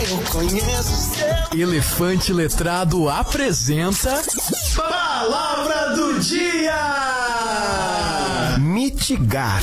eu conheço seu. Elefante Letrado apresenta Palavra do Dia! Mitigar.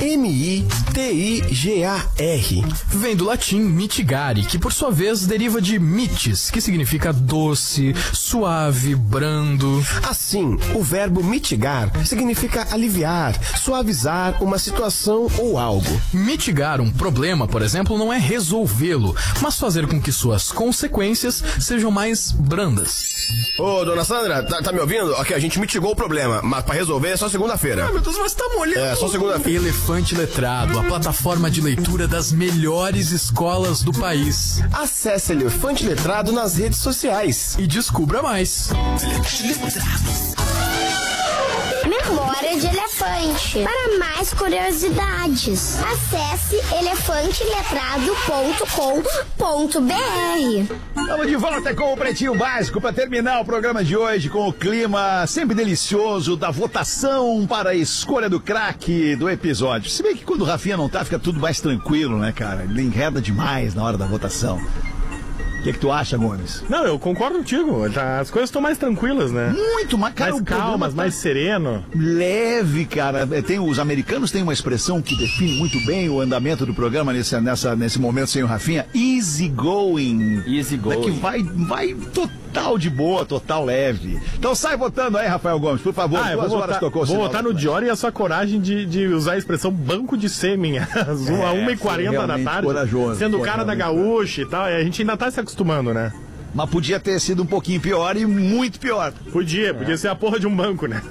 M-I-T-I-G-A-R. Vem do latim mitigare, que por sua vez deriva de mitis, que significa doce, suave, brando. Assim, o verbo mitigar significa aliviar, suavizar uma situação ou algo. Mitigar um problema, por exemplo, não é resolvê-lo, mas fazer com que suas consequências sejam mais brandas. Ô, dona Sandra, tá me ouvindo? Ok, a gente mitigou o problema, mas pra resolver é só segunda-feira. Ai, meu Deus, mas tá molhando. É, só segunda-feira. Elefante Letrado, a plataforma de leitura das melhores escolas do país. Acesse Elefante Letrado nas redes sociais. E descubra mais. Memória de elefante. Para mais curiosidades, acesse elefanteletrado.com.br. Estamos de volta com o Pretinho Básico para terminar o programa de hoje com o clima sempre delicioso da votação para a escolha do craque do episódio. Se bem que quando o Rafinha não tá, fica tudo mais tranquilo, né, cara? Ele enreda demais na hora da votação. O que tu acha, Gomes? Não, eu concordo contigo. As coisas estão mais tranquilas, né? Muito mais, cara. Mais calmas, mais sereno. Leve, cara. Os americanos têm uma expressão que define muito bem o andamento do programa nesse momento sem o Rafinha. Easy going. Easy going. Que vai total de boa, total leve. Então sai votando aí, Rafael Gomes, por favor. Eu vou votar no Diori e a sua coragem de usar a expressão banco de sêmen às 1h40 da tarde. Corajoso. Sendo o cara da gaúcha e tal. E a gente ainda tá se acostumando, né? Mas podia ter sido um pouquinho pior e muito pior. Podia ser a porra de um banco, né?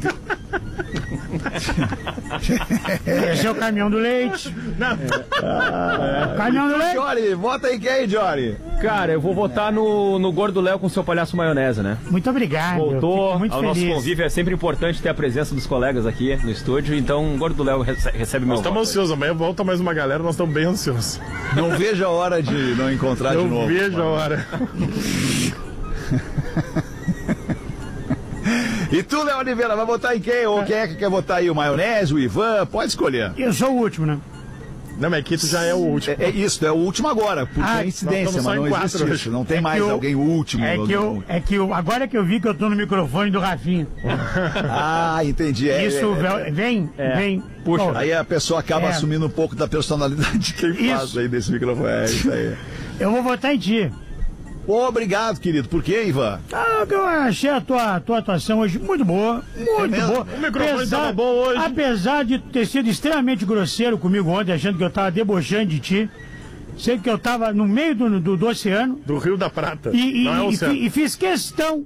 Esse é o caminhão do leite. Caminhão do leite. Jory, vota aí quem, Jory? Cara, eu vou votar no Gordo Léo com seu palhaço maionese, né? Muito obrigado. Voltou muito ao feliz. nosso convívio. É sempre importante ter a presença dos colegas aqui no estúdio. Então, o Gordo Léo recebe meu voto. Nós estamos ansiosos. Amanhã volta mais uma galera. Nós estamos bem ansiosos. Não vejo a hora de não encontrar de novo. Não vejo a hora. E tu, Léo Oliveira, vai votar em quem? Ou quem é que quer votar aí? O Maionese, o Ivan? Pode escolher. Eu sou o último, né? Não, mas aqui tu já é o último. É isso, é o último agora, por coincidência, mas não existe isso. Não tem mais alguém último. Agora que eu vi que eu tô no microfone do Rafinha. Ah, entendi. Vem. Puxa, aí a pessoa acaba assumindo um pouco da personalidade de quem faz aí desse microfone. É isso aí. Eu vou votar em ti. Obrigado, querido. Por quê, Ivan? Eu achei a tua atuação hoje muito boa. Muito boa. O microfone estava bom hoje. Apesar de ter sido extremamente grosseiro comigo ontem, achando que eu tava debochando de ti. Sei que eu tava no meio do oceano. Do Rio da Prata. Não é oceano. E fiz questão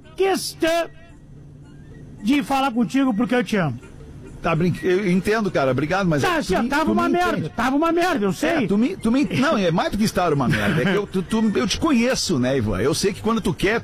de falar contigo porque eu te amo. Eu entendo, cara, obrigado, mas... Tava uma merda, eu sei. Não, é mais do que estar uma merda, é que eu te conheço, né, Ivan? Eu sei que quando tu quer,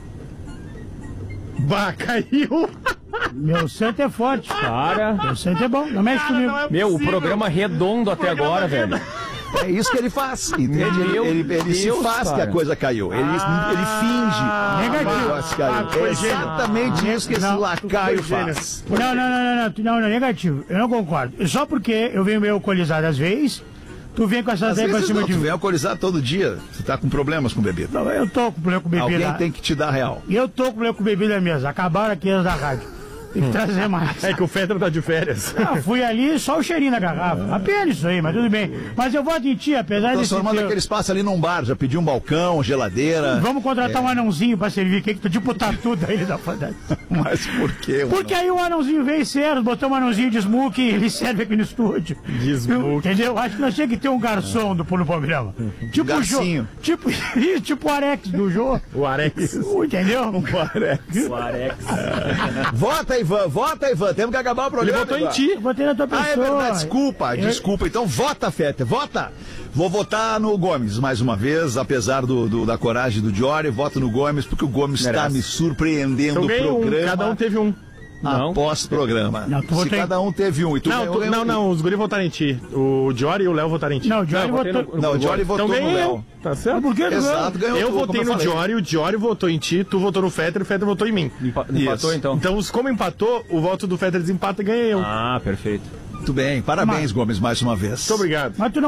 Bah, caiu! Meu santo é forte. Cara... Meu santo é bom, não mexe comigo. Meu, o programa redondo até agora, velho. É isso que ele faz, entende? Ele se faz, cara, que a coisa caiu. Ele finge negativo. Que caiu. É exatamente isso que esse lacaio faz. Não, negativo. Eu não concordo. Só porque eu venho meio alcoolizado às vezes, tu vem com essas ideias pra cima de mim. Tu vem alcoolizado todo dia. Você tá com problemas com bebida. Não, eu tô com problema com bebida. Alguém tem que te dar real. E eu tô com problema com bebida mesmo. Acabaram aqui as da rádio. Tem que trazer mais. É que o Fetter tá de férias. Fui ali, só o cheirinho na garrafa. Apenas isso aí, mas tudo bem. Mas eu voto em ti, apesar de... Transformando aquele espaço ali num bar, já pediu um balcão, geladeira... Vamos contratar um anãozinho pra servir, que tu tipo tatu da Ilha da Fantástica. Mas por quê? Porque aí o anãozinho veio sério, botou um anãozinho de smoke e ele serve aqui no estúdio. De smoke. Entendeu? Acho que nós tinha que ter um garçom no programa. Tipo o Jô. Tipo o Arex do Jô. O Arex. Entendeu? O Arex. Vota, Ivan. Temos que acabar o programa. Ele votou em ti. Eu votei na tua pessoa. É verdade. Desculpa. Então vota, Fetter. Vota. Vou votar no Gomes mais uma vez, apesar da coragem do Diori. Voto no Gomes porque o Gomes está me surpreendendo no programa. Cada um teve um. Após programa. Se cada um teve um. E tu não, os guri votaram em ti. O Diori e o Léo votaram em ti. Não, o Diori votou. O Diori votou no Léo. Tá certo? Por que Exato, ganhou. Eu votei no Diori, o Diori votou em ti, tu votou no Fetter, o Fetter votou em mim. Empatou então. Então, como empatou, o voto do Fetter desempata e ganhei eu. Ah, perfeito. Muito bem, parabéns, Gomes, mais uma vez. Muito obrigado. Mas tu